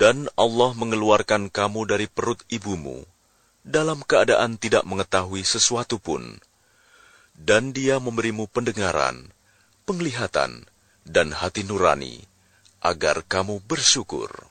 Dan Allah mengeluarkan kamu dari perut ibumu dalam keadaan tidak mengetahui sesuatu pun. Dan Dia memberimu pendengaran, penglihatan, dan hati nurani, agar kamu bersyukur.